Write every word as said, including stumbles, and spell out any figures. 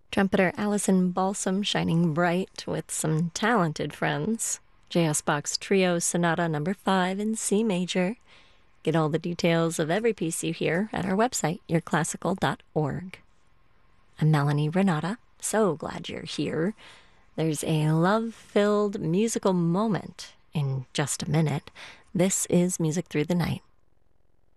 Trumpeter Allison Balsam shining bright with some talented friends. J S. Bach's Trio Sonata number five in C major. Get all the details of every piece you hear at our website, your classical dot org. I'm Melanie Renata. So glad you're here. There's a love-filled musical moment in just a minute. This is Music Through the Night.